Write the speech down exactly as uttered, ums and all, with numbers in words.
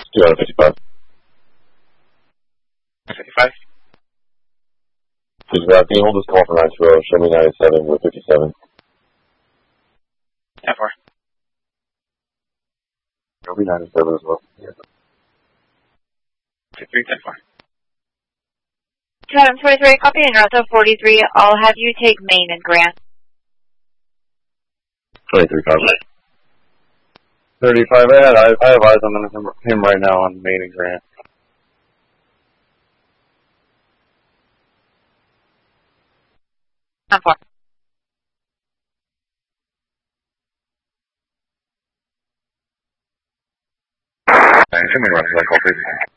two out of fifty-five. fifty-five? Please, uh, can you hold this call for nine two zero? Show me ninety-seven with fifty-seven. ten four. Show me ninety-seven as well. Yeah. fifty-three, ten four. seven forty-three, copy in Route forty-three. I'll have you take Main and Grant. twenty-three, five. thirty-five, I, had, I, I have eyes on him, him right now on Main and Grant. ten four. I'm assuming runs like all